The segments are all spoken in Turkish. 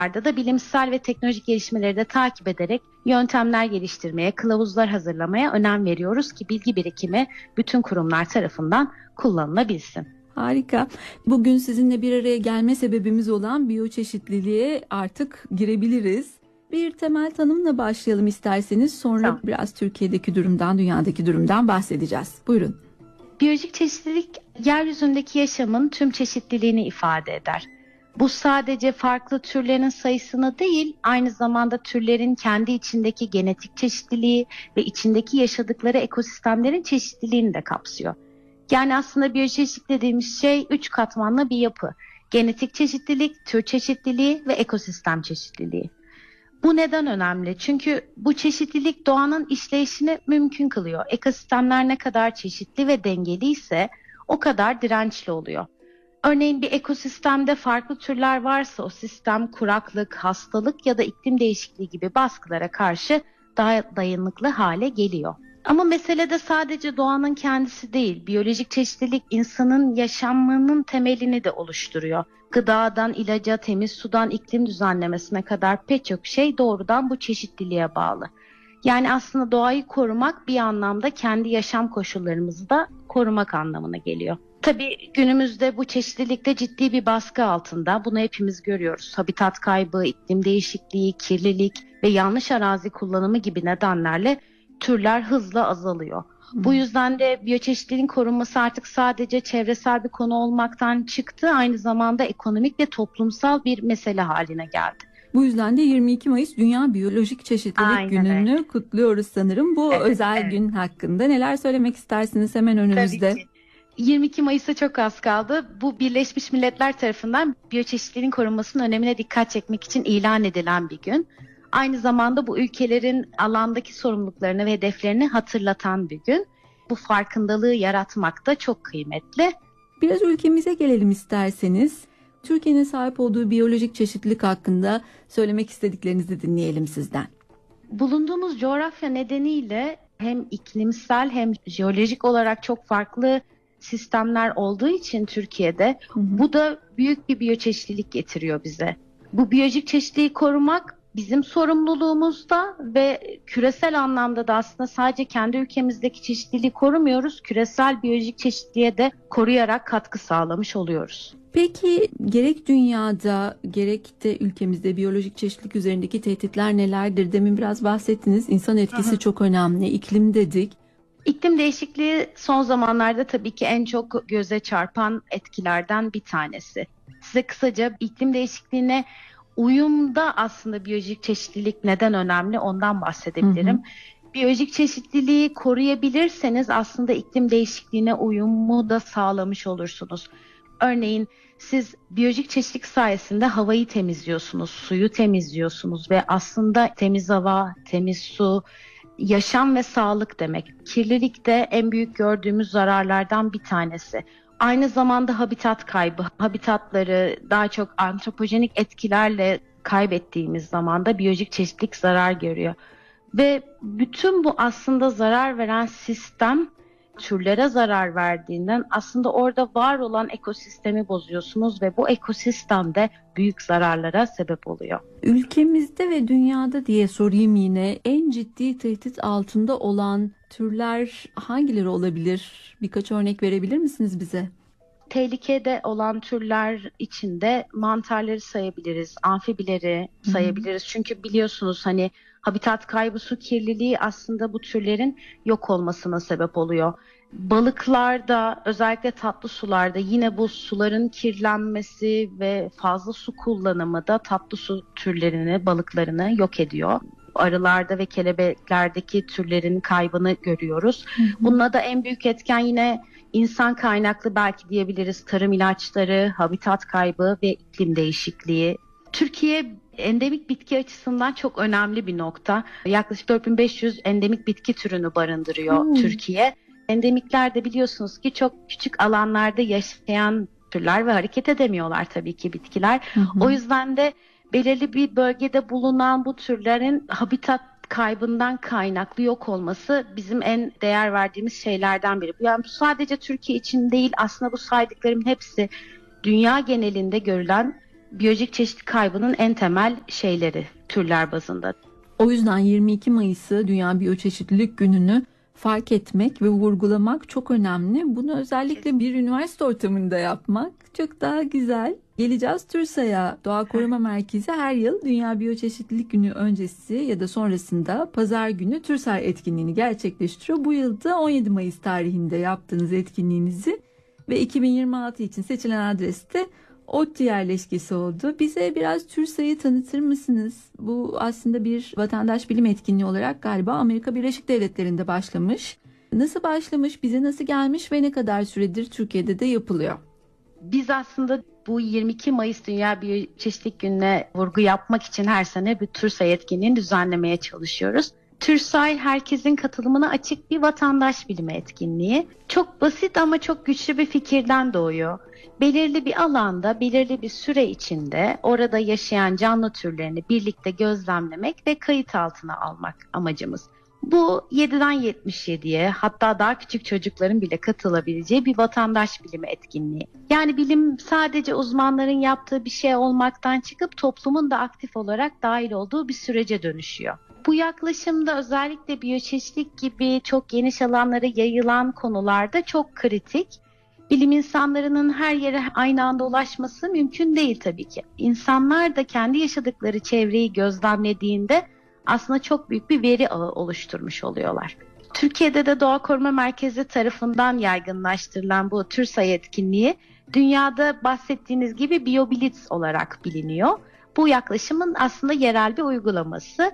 da bilimsel ve teknolojik gelişmeleri de takip ederek yöntemler geliştirmeye, kılavuzlar hazırlamaya önem veriyoruz ki bilgi birikimi bütün kurumlar tarafından kullanılabilsin. Harika. Bugün sizinle bir araya gelme sebebimiz olan biyoçeşitliliğe artık girebiliriz. Bir temel tanımla başlayalım isterseniz. Sonra Tamam. biraz Türkiye'deki durumdan, dünyadaki durumdan bahsedeceğiz. Buyurun. Biyolojik çeşitlilik, yeryüzündeki yaşamın tüm çeşitliliğini ifade eder. Bu sadece farklı türlerin sayısını değil, aynı zamanda türlerin kendi içindeki genetik çeşitliliği ve içindeki yaşadıkları ekosistemlerin çeşitliliğini de kapsıyor. Yani aslında biyoçeşitlilik dediğimiz şey 3 katmanlı bir yapı. Genetik çeşitlilik, tür çeşitliliği ve ekosistem çeşitliliği. Bu neden önemli? Çünkü bu çeşitlilik doğanın işleyişini mümkün kılıyor. Ekosistemler ne kadar çeşitli ve dengeli ise o kadar dirençli oluyor. Örneğin bir ekosistemde farklı türler varsa o sistem kuraklık, hastalık ya da iklim değişikliği gibi baskılara karşı daha dayanıklı hale geliyor. Ama mesele de sadece doğanın kendisi değil, biyolojik çeşitlilik insanın yaşamının temelini de oluşturuyor. Gıdadan ilaca, temiz sudan iklim düzenlemesine kadar pek çok şey doğrudan bu çeşitliliğe bağlı. Yani aslında doğayı korumak bir anlamda kendi yaşam koşullarımızı da korumak anlamına geliyor. Tabii günümüzde bu çeşitlilikte ciddi bir baskı altında. Bunu hepimiz görüyoruz. Habitat kaybı, iklim değişikliği, kirlilik ve yanlış arazi kullanımı gibi nedenlerle türler hızla azalıyor. Bu yüzden de biyoçeşitliliğin korunması artık sadece çevresel bir konu olmaktan çıktı, aynı zamanda ekonomik ve toplumsal bir mesele haline geldi. Bu yüzden de 22 Mayıs Dünya Biyolojik Çeşitlilik Günü'nü kutluyoruz sanırım. Bu özel gün hakkında neler söylemek istersiniz hemen önümüzde? Tabii ki. 22 Mayıs'a çok az kaldı. Bu Birleşmiş Milletler tarafından biyoçeşitliliğin korunmasının önemine dikkat çekmek için ilan edilen bir gün. Aynı zamanda bu ülkelerin alandaki sorumluluklarını ve hedeflerini hatırlatan bir gün. Bu farkındalığı yaratmak da çok kıymetli. Biraz ülkemize gelelim isterseniz. Türkiye'nin sahip olduğu biyolojik çeşitlilik hakkında söylemek istediklerinizi dinleyelim sizden. Bulunduğumuz coğrafya nedeniyle hem iklimsel hem jeolojik olarak çok farklı sistemler olduğu için Türkiye'de bu da büyük bir biyoçeşitlilik getiriyor bize. Bu biyolojik çeşitliliği korumak bizim sorumluluğumuzda ve küresel anlamda da aslında sadece kendi ülkemizdeki çeşitliliği korumuyoruz, küresel biyolojik çeşitliliğe de koruyarak katkı sağlamış oluyoruz. Peki gerek dünyada gerek de ülkemizde biyolojik çeşitlilik üzerindeki tehditler nelerdir? Demin biraz bahsettiniz. İnsan etkisi çok önemli. İklim dedik. İklim değişikliği son zamanlarda tabii ki en çok göze çarpan etkilerden bir tanesi. Size kısaca iklim değişikliğine uyumda aslında biyolojik çeşitlilik neden önemli ondan bahsedebilirim. Biyolojik çeşitliliği koruyabilirseniz aslında iklim değişikliğine uyumu da sağlamış olursunuz. Örneğin siz biyolojik çeşitlilik sayesinde havayı temizliyorsunuz, suyu temizliyorsunuz ve aslında temiz hava, temiz su, yaşam ve sağlık demek. Kirlilik de en büyük gördüğümüz zararlardan bir tanesi. Aynı zamanda habitat kaybı, habitatları daha çok antropojenik etkilerle kaybettiğimiz zaman da biyolojik çeşitlilik zarar görüyor. Ve bütün bu aslında zarar veren sistem türlere zarar verdiğinden aslında orada var olan ekosistemi bozuyorsunuz ve bu ekosistemde büyük zararlara sebep oluyor. Ülkemizde ve dünyada diye sorayım yine en ciddi tehdit altında olan türler hangileri olabilir? Birkaç örnek verebilir misiniz bize? Tehlikede olan türler içinde mantarları sayabiliriz, amfibileri sayabiliriz. Çünkü biliyorsunuz hani habitat kaybı, su kirliliği aslında bu türlerin yok olmasına sebep oluyor. Balıklarda, özellikle tatlı sularda yine bu suların kirlenmesi ve fazla su kullanımı da tatlı su türlerini, balıklarını yok ediyor. Arılarda ve kelebeklerdeki türlerin kaybını görüyoruz. Bununla da en büyük etken yine insan kaynaklı belki diyebiliriz, tarım ilaçları, habitat kaybı ve iklim değişikliği. Türkiye endemik bitki açısından çok önemli bir nokta. Yaklaşık 4500 endemik bitki türünü barındırıyor Türkiye. Endemikler de biliyorsunuz ki çok küçük alanlarda yaşayan türler ve hareket edemiyorlar tabii ki bitkiler. O yüzden de belirli bir bölgede bulunan bu türlerin habitat kaybından kaynaklı yok olması bizim en değer verdiğimiz şeylerden biri. Yani bu sadece Türkiye için değil, aslında bu saydıklarımın hepsi dünya genelinde görülen biyolojik çeşitlilik kaybının en temel şeyleri türler bazında. O yüzden 22 Mayıs'ı Dünya Biyoçeşitlilik Günü'nü fark etmek ve vurgulamak çok önemli. Bunu özellikle bir üniversite ortamında yapmak çok daha güzel. Geleceğiz TÜRSA'ya. Doğa Koruma Merkezi her yıl Dünya Biyoçeşitlilik Günü öncesi ya da sonrasında Pazar günü TÜRSA etkinliğini gerçekleştiriyor. Bu yıl da 17 Mayıs tarihinde yaptığınız etkinliğinizi ve 2026 için seçilen adreste ODTÜ yerleşkesi oldu. Bize biraz TÜRSA'yı tanıtır mısınız? Bu aslında bir vatandaş bilim etkinliği olarak galiba Amerika Birleşik Devletleri'nde başlamış. Nasıl başlamış, bize nasıl gelmiş ve ne kadar süredir Türkiye'de de yapılıyor? Biz aslında bu 22 Mayıs Dünya Biyoçeşitlilik Günü'ne vurgu yapmak için her sene bir TÜRSA etkinliğini düzenlemeye çalışıyoruz. TÜRSA herkesin katılımına açık bir vatandaş bilimi etkinliği. Çok basit ama çok güçlü bir fikirden doğuyor. Belirli bir alanda, belirli bir süre içinde orada yaşayan canlı türlerini birlikte gözlemlemek ve kayıt altına almak amacımız. Bu 7'den 77'ye, hatta daha küçük çocukların bile katılabileceği bir vatandaş bilimi etkinliği. Yani bilim sadece uzmanların yaptığı bir şey olmaktan çıkıp toplumun da aktif olarak dahil olduğu bir sürece dönüşüyor. Bu yaklaşımda özellikle biyoçeşitlilik gibi çok geniş alanlara yayılan konularda çok kritik. Bilim insanlarının her yere aynı anda ulaşması mümkün değil tabii ki. İnsanlar da kendi yaşadıkları çevreyi gözlemlediğinde aslında çok büyük bir veri ağı oluşturmuş oluyorlar. Türkiye'de de Doğa Koruma Merkezi tarafından yaygınlaştırılan bu TÜRSA etkinliği dünyada bahsettiğiniz gibi BioBlitz olarak biliniyor. Bu yaklaşımın aslında yerel bir uygulaması.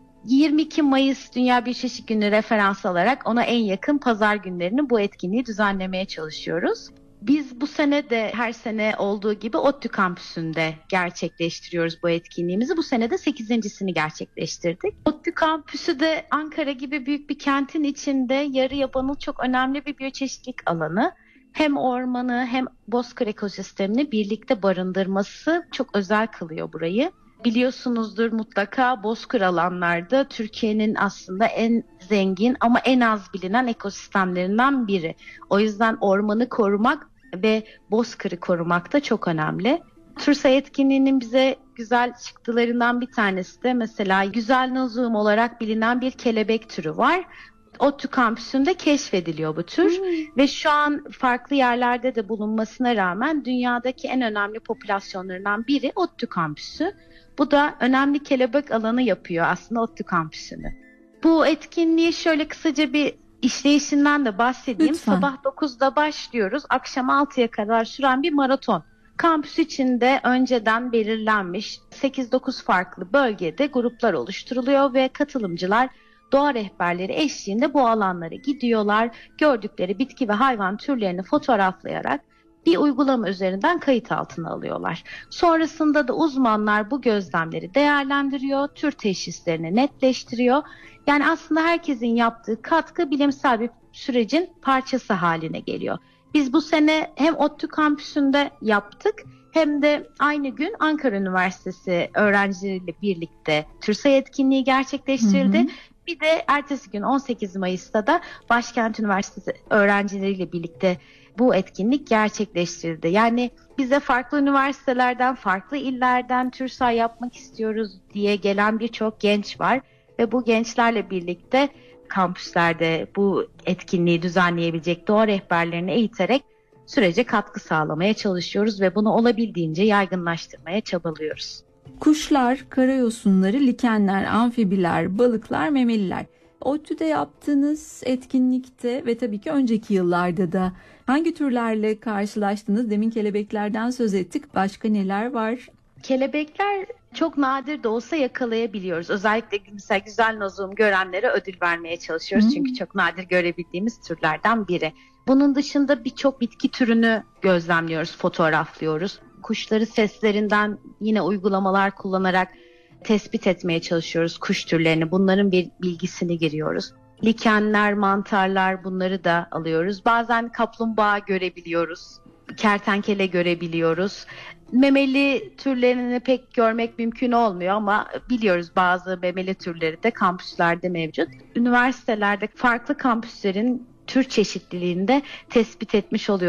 22 Mayıs Dünya Biyoçeşitlilik Günü referans alarak ona en yakın pazar günlerini bu etkinliği düzenlemeye çalışıyoruz. Biz bu sene de her sene olduğu gibi ODTÜ kampüsünde gerçekleştiriyoruz bu etkinliğimizi. Bu sene de 8.'sini gerçekleştirdik. ODTÜ kampüsü de Ankara gibi büyük bir kentin içinde yarı yabanıl çok önemli bir biyoçeşitlilik alanı. Hem ormanı hem bozkır ekosistemini birlikte barındırması çok özel kılıyor burayı. Biliyorsunuzdur mutlaka bozkır alanlarda Türkiye'nin aslında en zengin ama en az bilinen ekosistemlerinden biri. O yüzden ormanı korumak ve bozkırı korumak da çok önemli. TÜRSA etkinliğinin bize güzel çıktılarından bir tanesi de mesela güzel nazum olarak bilinen bir kelebek türü var. ODTÜ kampüsünde keşfediliyor bu tür ve şu an farklı yerlerde de bulunmasına rağmen dünyadaki en önemli popülasyonlarından biri ODTÜ kampüsü. Bu da önemli kelebek alanı yapıyor aslında ODTÜ kampüsünü. Bu etkinliği şöyle kısaca bir işleyişinden de bahsedeyim. Lütfen. Sabah 9'da başlıyoruz, akşam 6'ya kadar süren bir maraton. Kampüs içinde önceden belirlenmiş 8-9 farklı bölgede gruplar oluşturuluyor ve katılımcılar doğa rehberleri eşliğinde bu alanlara gidiyorlar. Gördükleri bitki ve hayvan türlerini fotoğraflayarak bir uygulama üzerinden kayıt altına alıyorlar. Sonrasında da uzmanlar bu gözlemleri değerlendiriyor, tür teşhislerini netleştiriyor. Yani aslında herkesin yaptığı katkı bilimsel bir sürecin parçası haline geliyor. Biz bu sene hem ODTÜ kampüsünde yaptık hem de aynı gün Ankara Üniversitesi öğrencileriyle birlikte TÜRSA etkinliği gerçekleştirildi. Hı hı. Bir de ertesi gün 18 Mayıs'ta da Başkent Üniversitesi öğrencileriyle birlikte bu etkinlik gerçekleştirildi. Yani bize farklı üniversitelerden, farklı illerden TÜRSA yapmak istiyoruz diye gelen birçok genç var. Ve bu gençlerle birlikte kampüslerde bu etkinliği düzenleyebilecek doğa rehberlerini eğiterek sürece katkı sağlamaya çalışıyoruz ve bunu olabildiğince yaygınlaştırmaya çabalıyoruz. Kuşlar, karayosunları, likenler, amfibiler, balıklar, memeliler. ODTÜ'de yaptığınız etkinlikte ve tabii ki önceki yıllarda da hangi türlerle karşılaştınız? Demin kelebeklerden söz ettik. Başka neler var? Kelebekler çok nadir de olsa yakalayabiliyoruz. Özellikle mesela güzel nazum görenlere ödül vermeye çalışıyoruz. Çünkü çok nadir görebildiğimiz türlerden biri. Bunun dışında birçok bitki türünü gözlemliyoruz, fotoğraflıyoruz. Kuşları seslerinden yine uygulamalar kullanarak tespit etmeye çalışıyoruz kuş türlerini. Bunların bir bilgisini giriyoruz. Likenler, mantarlar bunları da alıyoruz. Bazen kaplumbağa görebiliyoruz. Kertenkele görebiliyoruz. Memeli türlerini pek görmek mümkün olmuyor ama biliyoruz bazı memeli türleri de kampüslerde mevcut. Üniversitelerde farklı kampüslerin tür çeşitliliğini de tespit etmiş oluyoruz.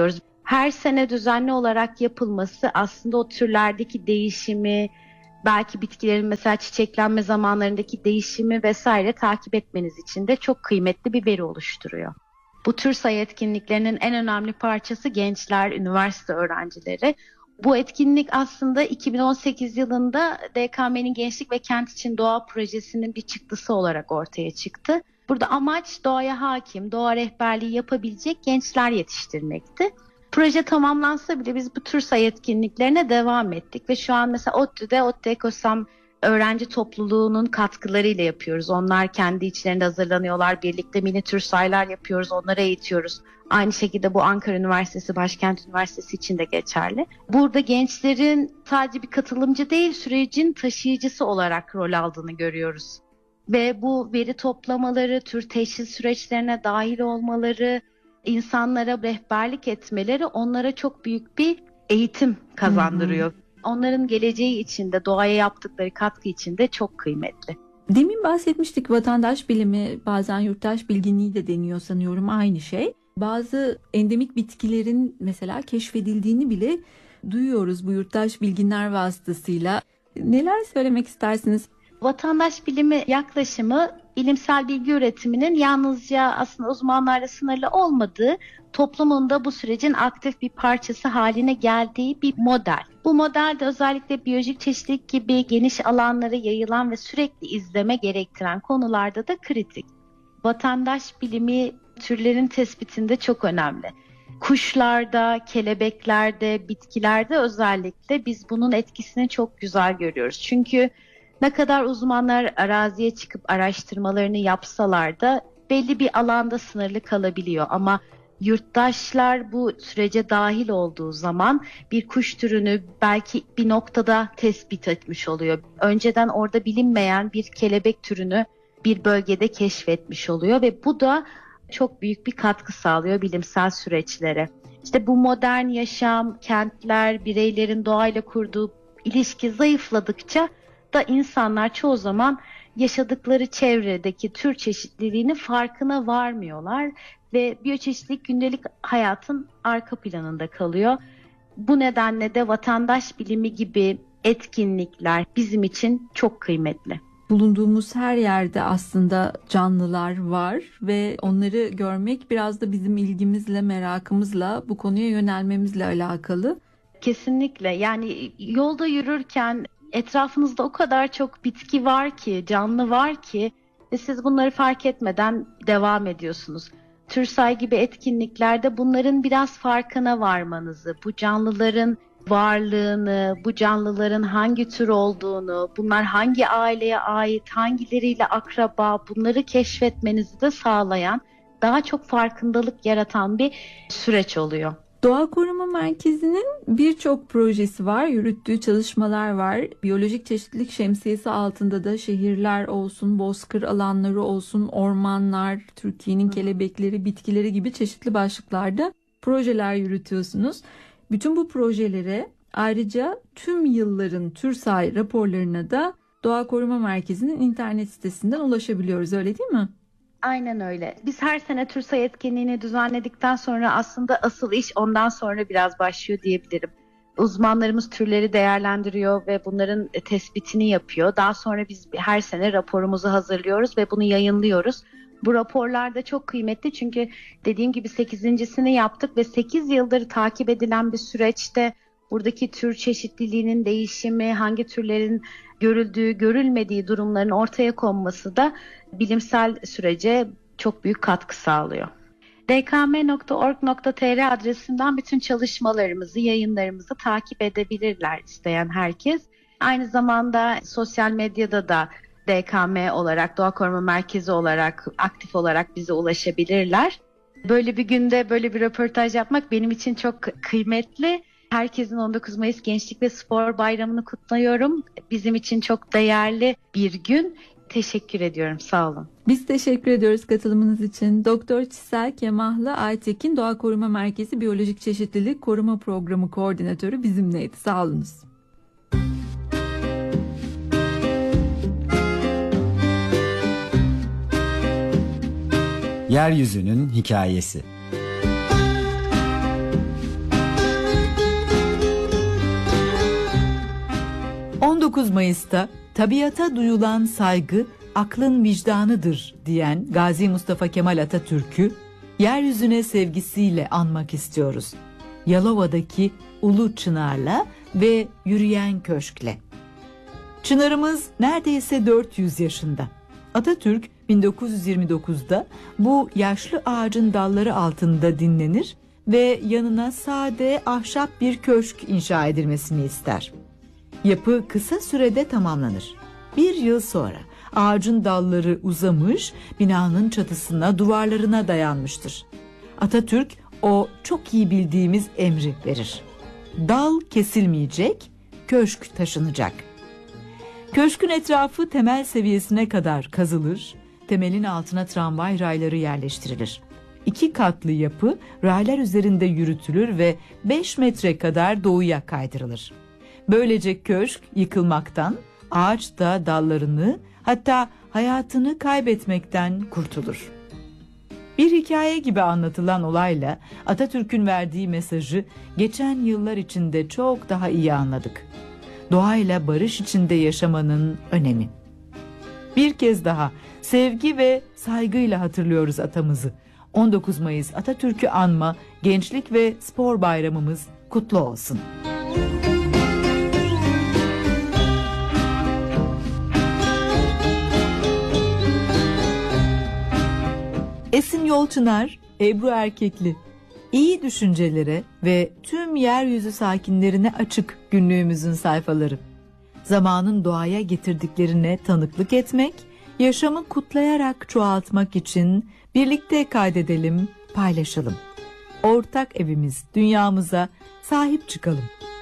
her sene düzenli olarak yapılması aslında o türlerdeki değişimi, belki bitkilerin mesela çiçeklenme zamanlarındaki değişimi vesaire takip etmeniz için de çok kıymetli bir veri oluşturuyor. Bu tür sayı etkinliklerinin en önemli parçası gençler, üniversite öğrencileri. Bu etkinlik aslında 2018 yılında DKM'nin Gençlik ve Kent İçin Doğa Projesi'nin bir çıktısı olarak ortaya çıktı. Burada amaç doğaya hakim, doğa rehberliği yapabilecek gençler yetiştirmekti. Proje tamamlansa bile biz bu tür sayı etkinliklerine devam ettik ve şu an mesela ODTÜ'de Ekosam öğrenci topluluğunun katkılarıyla yapıyoruz. Onlar kendi içlerinde hazırlanıyorlar. Birlikte mini tür sayılar yapıyoruz. Onları eğitiyoruz. Aynı şekilde bu Ankara Üniversitesi, Başkent Üniversitesi için de geçerli. Burada gençlerin sadece bir katılımcı değil, sürecin taşıyıcısı olarak rol aldığını görüyoruz. Ve bu veri toplamaları, tür teşhis süreçlerine dahil olmaları, insanlara rehberlik etmeleri onlara çok büyük bir eğitim kazandırıyor. Onların geleceği için de doğaya yaptıkları katkı için de çok kıymetli. Demin bahsetmiştik, vatandaş bilimi, bazen yurttaş bilginliği de deniyor sanıyorum, aynı şey. Bazı endemik bitkilerin mesela keşfedildiğini bile duyuyoruz bu yurttaş bilginler vasıtasıyla. Neler söylemek istersiniz? Vatandaş bilimi yaklaşımı bilimsel bilgi üretiminin yalnızca aslında uzmanlarla sınırlı olmadığı, toplumun da bu sürecin aktif bir parçası haline geldiği bir model. Bu modelde özellikle biyolojik çeşitlilik gibi geniş alanlara yayılan ve sürekli izleme gerektiren konularda da kritik. Vatandaş bilimi türlerin tespitinde çok önemli. Kuşlarda, kelebeklerde, bitkilerde özellikle biz bunun etkisini çok güzel görüyoruz. Çünkü ne kadar uzmanlar araziye çıkıp araştırmalarını yapsalar da belli bir alanda sınırlı kalabiliyor. Ama yurttaşlar bu sürece dahil olduğu zaman bir kuş türünü belki bir noktada tespit etmiş oluyor. Önceden orada bilinmeyen bir kelebek türünü bir bölgede keşfetmiş oluyor ve bu da çok büyük bir katkı sağlıyor bilimsel süreçlere. İşte bu modern yaşam, kentler, bireylerin doğayla kurduğu ilişki zayıfladıkça da insanlar çoğu zaman yaşadıkları çevredeki tür çeşitliliğinin farkına varmıyorlar ve biyoçeşitlilik gündelik hayatın arka planında kalıyor. Bu nedenle de vatandaş bilimi gibi etkinlikler bizim için çok kıymetli. Bulunduğumuz her yerde aslında canlılar var ve onları görmek biraz da bizim ilgimizle, merakımızla, bu konuya yönelmemizle alakalı. Kesinlikle, yani yolda yürürken etrafınızda o kadar çok bitki var ki, canlı var ki ve siz bunları fark etmeden devam ediyorsunuz. TÜRSAY gibi etkinliklerde bunların biraz farkına varmanızı, bu canlıların varlığını, bu canlıların hangi tür olduğunu, bunlar hangi aileye ait, hangileriyle akraba, bunları keşfetmenizi de sağlayan, daha çok farkındalık yaratan bir süreç oluyor. Doğa Koruma Merkezi'nin birçok projesi var, yürüttüğü çalışmalar var. Biyolojik çeşitlilik şemsiyesi altında da şehirler olsun, bozkır alanları olsun, ormanlar, Türkiye'nin kelebekleri, bitkileri gibi çeşitli başlıklarda projeler yürütüyorsunuz. Bütün bu projelere, ayrıca tüm yılların TÜRSAY raporlarına da Doğa Koruma Merkezi'nin internet sitesinden ulaşabiliyoruz, öyle değil mi? Aynen öyle. Biz her sene TÜRSAY etkinliğini düzenledikten sonra aslında asıl iş ondan sonra biraz başlıyor diyebilirim. Uzmanlarımız türleri değerlendiriyor ve bunların tespitini yapıyor. Daha sonra biz her sene raporumuzu hazırlıyoruz ve bunu yayınlıyoruz. Bu raporlar da çok kıymetli çünkü dediğim gibi 8.'sini yaptık ve 8 yıldır takip edilen bir süreçte buradaki tür çeşitliliğinin değişimi, hangi türlerin görüldüğü, görülmediği durumların ortaya konması da bilimsel sürece çok büyük katkı sağlıyor. dkm.org.tr adresinden bütün çalışmalarımızı, yayınlarımızı takip edebilirler isteyen herkes. Aynı zamanda sosyal medyada da DKM olarak, Doğa Koruma Merkezi olarak, aktif olarak bize ulaşabilirler. Böyle bir günde böyle bir röportaj yapmak benim için çok kıymetli. Herkesin 19 Mayıs Gençlik ve Spor Bayramı'nı kutluyorum. Bizim için çok değerli bir gün. Teşekkür ediyorum. Sağ olun. Biz teşekkür ediyoruz katılımınız için. Doktor Çisel Kemahlı Aytekin, Doğa Koruma Merkezi Biyolojik Çeşitlilik Koruma Programı Koordinatörü bizimleydi. Sağ olunuz. Yeryüzünün hikayesi. 19 Mayıs'ta tabiata duyulan saygı aklın vicdanıdır diyen Gazi Mustafa Kemal Atatürk'ü yeryüzüne sevgisiyle anmak istiyoruz. Yalova'daki Ulu Çınar'la ve Yürüyen Köşk'le. Çınarımız neredeyse 400 yaşında. Atatürk 1929'da bu yaşlı ağacın dalları altında dinlenir ve yanına sade ahşap bir köşk inşa edilmesini ister. Yapı kısa sürede tamamlanır. Bir yıl sonra ağacın dalları uzamış, binanın çatısına, duvarlarına dayanmıştır. Atatürk o çok iyi bildiğimiz emri verir. Dal kesilmeyecek, köşk taşınacak. Köşkün etrafı temel seviyesine kadar kazılır, temelin altına tramvay rayları yerleştirilir. 2 katlı yapı raylar üzerinde yürütülür ve 5 metre kadar doğuya kaydırılır. Böylece köşk yıkılmaktan, ağaç da dallarını, hatta hayatını kaybetmekten kurtulur. Bir hikaye gibi anlatılan olayla Atatürk'ün verdiği mesajı geçen yıllar içinde çok daha iyi anladık. Doğayla barış içinde yaşamanın önemi. Bir kez daha sevgi ve saygıyla hatırlıyoruz atamızı. 19 Mayıs Atatürk'ü anma, Gençlik ve Spor Bayramımız kutlu olsun. Esin Yolçınar, Ebru Erkekli. İyi düşüncelere ve tüm yeryüzü sakinlerine açık günlüğümüzün sayfaları. Zamanın doğaya getirdiklerine tanıklık etmek, yaşamı kutlayarak çoğaltmak için birlikte kaydedelim, paylaşalım. Ortak evimiz, dünyamıza sahip çıkalım.